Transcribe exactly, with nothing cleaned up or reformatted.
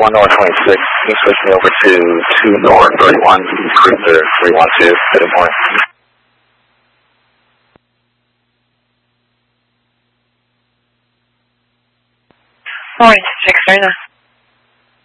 one North twenty-six, can you switch me over to two North thirty-one, cruiser three one two, heading point. Orange, six three nine.